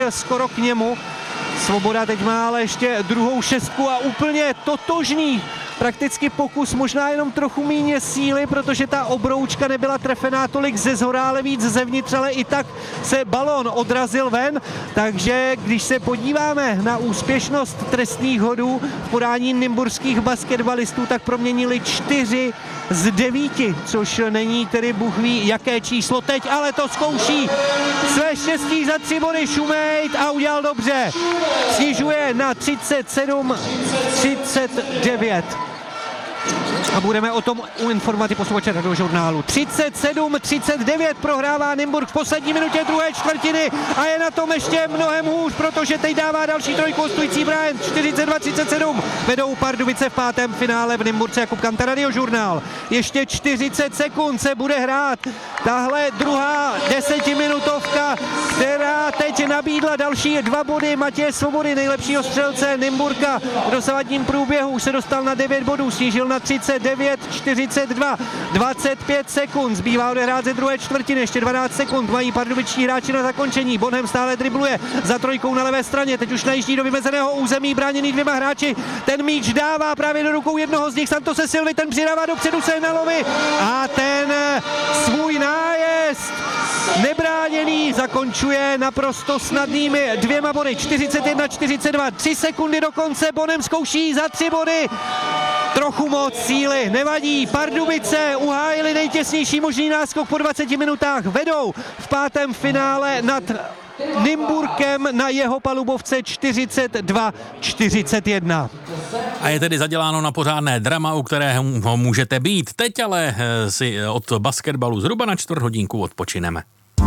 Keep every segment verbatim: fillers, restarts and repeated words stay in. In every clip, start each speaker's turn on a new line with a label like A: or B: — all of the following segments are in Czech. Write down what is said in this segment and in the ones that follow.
A: skoro k němu. Svoboda teď má ale ještě druhou šestku a úplně totožný prakticky pokus, možná jenom trochu méně síly, protože ta obroučka nebyla trefená tolik ze zhora, ale víc zevnitř, ale i tak se balón odrazil ven, takže když se podíváme na úspěšnost trestných hodů v podání nymburských basketbalistů, tak proměnili čtyři z devíti, což není tedy bůh ví jaké číslo teď, ale to zkouší své štěstí za tři body Šumejt a udělal dobře. Snižuje na třicet sedm třicet devět. A budeme o tom informovat i posluchače Radiožurnálu. třicet sedm třicet devět prohrává Nymburk v poslední minutě druhé čtvrtiny a je na tom ještě mnohem hůř, protože teď dává další trojku hostující Bryant. čtyřicet dva třicet sedm vedou Pardubice v pátém finále v Nymburce. Jakub Kanta, Radiožurnál. Ještě čtyřicet sekund se bude hrát tahle druhá desetiminutovka, která teď nabídla další dva body Matěje Svobody, nejlepšího střelce Nymburka. V dosavadním průběhu už se dostal na devět bodů, snížil na třicet devět čtyřicet dva, dvacet pět sekund, zbývá odehrát ze druhé čtvrtiny, ještě dvanáct sekund, mají pardubičtí hráči na zakončení, Bonham stále dribluje za trojkou na levé straně, teď už najíždí do vymezeného území, bráněný dvěma hráči, ten míč dává právě do rukou jednoho z nich, Santose Silvy, ten přidává dopředu Sehnalovi a ten svůj nájezd nebráněný zakončuje naprosto snadnými dvěma body, čtyřicet jedna čtyřicet dva, tři sekundy do konce, Bonham zkouší za tři body, trochu moc síly, nevadí, Pardubice uhájili nejtěsnější možný náskok po dvaceti minutách, vedou v pátém finále nad Nymburkem na jeho palubovce čtyřicet dva čtyřicet jedna.
B: A je tedy zaděláno na pořádné drama, u kterého můžete být. Teď ale si od basketbalu zhruba na čtvrt hodinku odpočineme.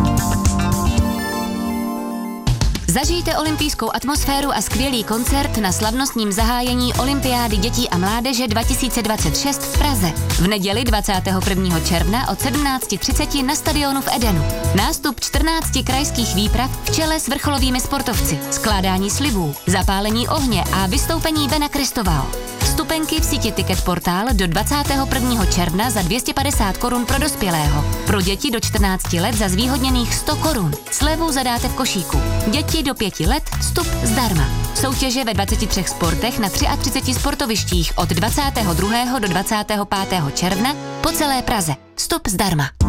C: Zažijte olympijskou atmosféru a skvělý koncert na slavnostním zahájení Olympiády dětí a mládeže dva tisíce dvacet šest v Praze. V neděli dvacátého prvního června od sedmnáct třicet na stadionu v Edenu. Nástup čtrnácti krajských výprav v čele s vrcholovými sportovci, skládání slibů, zapálení ohně a vystoupení Bena Kristoval. Vstupenky v síti Ticket Portál do dvacátého prvního června za dvě stě padesát korun pro dospělého. Pro děti do čtrnácti let za zvýhodněných sto korun. Slevu zadáte v košíku. Děti do pěti let vstup zdarma. Soutěže ve dvaceti třech sportech na třiatřiceti sportovištích od dvacátého druhého do dvacátého pátého června po celé Praze. Vstup zdarma.